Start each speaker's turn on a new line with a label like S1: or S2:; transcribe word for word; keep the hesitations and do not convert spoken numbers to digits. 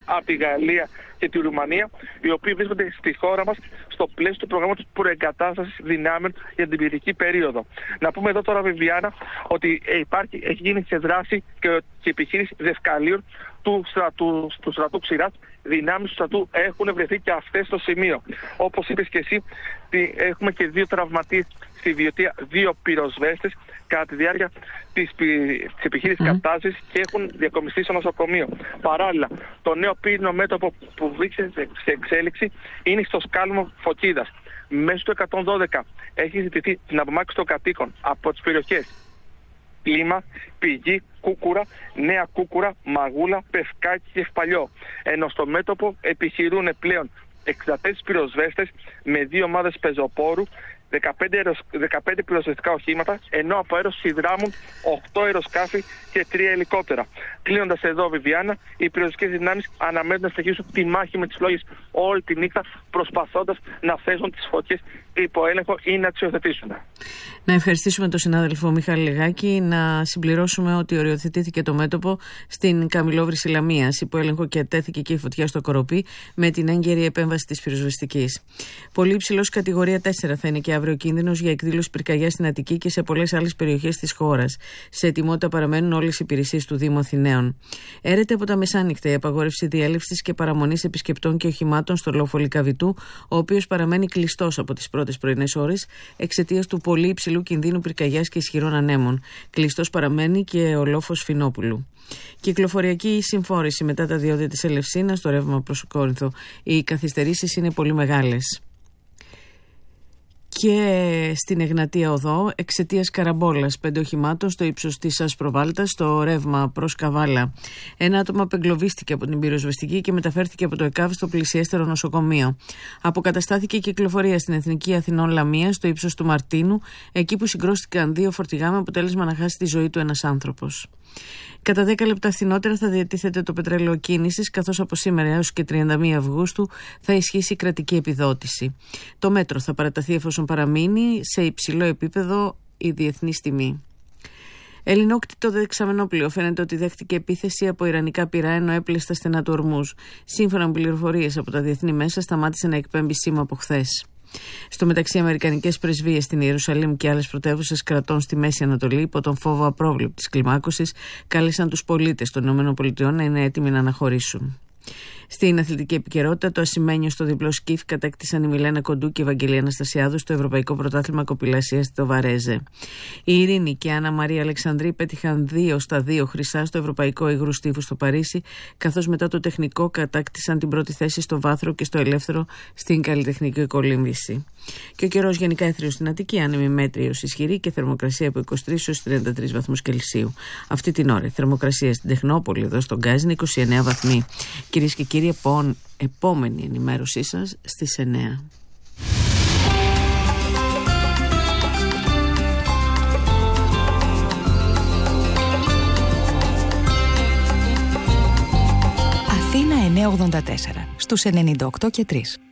S1: από τη Γαλλία και τη Ρουμανία, οι οποίοι βρίσκονται στη χώρα μας στο πλαίσιο του προγράμματος προεγκατάστασης δυνάμεων για την πυρηνική περίοδο. Να πούμε εδώ τώρα, Βιβιάννα, ότι υπάρχει, έχει γίνει σε δράση και, και επιχείρηση δευκαλίων του στρατού, του στρατού Ξηράς. Δυνάμεις του στρατού έχουν βρεθεί και αυτές στο σημείο. Όπως είπες και εσύ, έχουμε και δύο τραυματίες στη Βιωτία, δύο πυροσβέστες κατά τη διάρκεια της, της επιχείρησης mm. κατάστασης και έχουν διακομιστεί στο νοσοκομείο. Παράλληλα, το νέο πύρινο μέτωπο που βρίσκεται σε εξέλιξη είναι στο σκάλωμο Φωκίδας. Μέσω του εκατόν δώδεκα έχει ζητηθεί την απομάκρυνση των κατοίκων από τις περιοχές Πλήμα, Πηγή, Κούκουρα, Νέα Κούκουρα, Μαγούλα, Πευκάκη και Ευπαλιό. Ενώ στο μέτωπο επιχειρούν πλέον εξήντα τέσσερις πυροσβέστες με δύο ομάδες πεζοπόρου, δεκαπέντε, δεκαπέντε πυροσβεστικά οχήματα, ενώ από αέρος συνδράμουν οκτώ αεροσκάφη και τρία ελικόπτερα. Κλείνοντας εδώ, Βιβιάννα, οι πυροσβεστικές δυνάμεις αναμένουν να συνεχίσουν τη μάχη με τις φλόγες όλη τη νύχτα, προσπαθώντας να θέσουν τις φωτιές υπό έλεγχο ή να τις υιοθετήσουν.
S2: Να ευχαριστήσουμε τον συνάδελφο Μιχάλη Λεγάκη. Να συμπληρώσουμε ότι οριοθετήθηκε το μέτωπο στην Καμιλόβρηση Λαμίας. Υπό έλεγχο και τέθηκε και η φωτιά στο Κοροπή με την έγκαιρη επέμβαση της πυροσβεστικής. Πολύ υψηλός κατηγορία τέσσερα θα είναι και αύριο κίνδυνος για εκδήλωση πυρκαγιάς στην Αττική και σε πολλές άλλες περιοχές της χώρας. Σε ετοιμότητα παραμένουν όλες οι υπηρεσίες του Δήμου Αθηναίων. Έρεται από τα μεσάνυχτα η απαγόρευση διέλευσης και παραμονής επισκεπτών και οχημάτων στο λόφο Λυκαβητού, ο οποίος παραμένει κλειστός από τις πρώτες πρωινές ώρες εξαιτίας του πολύ υψηλού κινδύνου πυρκαγιάς και ισχυρών ανέμων. Κλειστός παραμένει και ο λόφος Φινόπουλου. Κυκλοφοριακή συμφόρηση μετά τα διόδια της Ελευσίνας στο ρεύμα προς Κόρινθο. Οι καθυστερήσεις είναι πολύ μεγάλες. Και στην Εγνατία Οδό, εξαιτίας καραμπόλας πέντε οχημάτων στο ύψος της Ασπροβάλτας, στο ρεύμα προς Καβάλα. Ένα άτομο απεγκλωβίστηκε από την πυροσβεστική και μεταφέρθηκε από το ΕΚΑΒ στο πλησιέστερο νοσοκομείο. Αποκαταστάθηκε η κυκλοφορία στην Εθνική Αθηνών Λαμία, στο ύψος του Μαρτίνου, εκεί που συγκρόστηκαν δύο φορτηγά με αποτέλεσμα να χάσει τη ζωή του ένας άνθρωπος. Κατά δέκα λεπτά φθηνότερα θα διατίθεται το πετρέλαιο κίνησης, καθώς από σήμερα έως και τριάντα μία Αυγούστου θα ισχύσει η κρατική επιδότηση. Το μέτρο θα παραταθεί εφόσον παραμείνει σε υψηλό επίπεδο η διεθνής τιμή. Ελληνόκτητο δεξαμενόπλοιο φαίνεται ότι δέχτηκε επίθεση από ιρανικά πυρά ενώ έπλε στα στενά του Ορμούζ. Σύμφωνα με πληροφορίες από τα διεθνή μέσα, σταμάτησε να εκπέμπει σήμα από χθες. Στο μεταξύ, οι αμερικανικές πρεσβείες στην Ιερουσαλήμ και άλλες πρωτεύουσες κρατών στη Μέση Ανατολή, υπό τον φόβο απρόβλεπτης κλιμάκωσης, κάλεσαν τους πολίτες των ΗΠΑ να είναι έτοιμοι να αναχωρήσουν. Στην αθλητική επικαιρότητα, το ασημένιο στο διπλό σκιφ κατέκτησαν η Μιλένα Κοντού και η Ευαγγελία Αναστασιάδου στο Ευρωπαϊκό Πρωτάθλημα Κοπηλασίας στο Βαρέζε. Η Ειρήνη και η Άννα Μαρία Αλεξανδρή πέτυχαν δύο στα δύο χρυσά στο Ευρωπαϊκό Υγρού Στίβου στο Παρίσι, καθώς μετά το τεχνικό κατάκτησαν την πρώτη θέση στο βάθρο και στο ελεύθερο στην καλλιτεχνική κολύμβηση. Και ο καιρός γενικά έθριος στην Αττική, άνεμη μέτριος ισχυρή και θερμοκρασία από είκοσι τρεις έως τριάντα τρεις βαθμούς Κελσίου. Αυτή την ώρα η θερμοκρασία στην Τεχνόπολη, εδώ στον Γκάζι, είναι είκοσι εννέα βαθμοί. Κυρίες και κύριοι, επόμενη ενημέρωσή σας στις εννέα.
S3: Αθήνα εννιακόσια ογδόντα τέσσερα στους ενενήντα οκτώ και τρία.